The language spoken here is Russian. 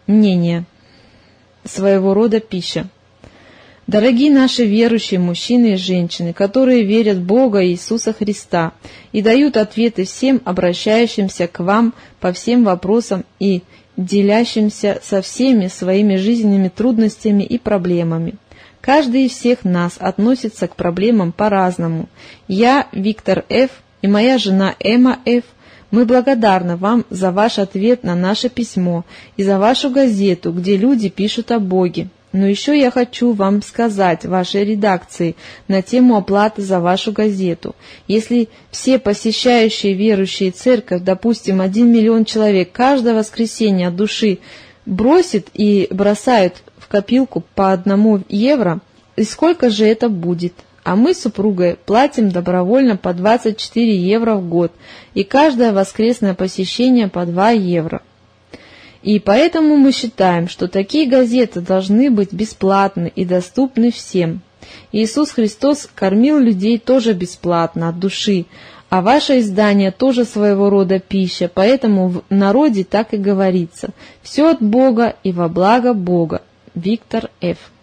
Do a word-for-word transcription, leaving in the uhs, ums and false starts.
мнение, своего рода пища. Дорогие наши верующие мужчины и женщины, которые верят в Бога и Иисуса Христа и дают ответы всем обращающимся к вам по всем вопросам и делящимся со всеми своими жизненными трудностями и проблемами. Каждый из всех нас относится к проблемам по-разному. Я, Виктор Ф., и моя жена Эмма Ф., мы благодарны вам за ваш ответ на наше письмо и за вашу газету, где люди пишут о Боге. Но еще я хочу вам сказать вашей редакции на тему оплаты за вашу газету. Если все посещающие верующие церковь, допустим, один миллион человек, каждое воскресенье от души бросит и бросают в копилку по одному евро, и сколько же это будет? А мы с супругой платим добровольно по двадцать четыре евро в год, и каждое воскресное посещение по два евро. И поэтому мы считаем, что такие газеты должны быть бесплатны и доступны всем. Иисус Христос кормил людей тоже бесплатно, от души, а ваше издание тоже своего рода пища, поэтому в народе так и говорится: «Все от Бога и во благо Бога». Виктор Ф.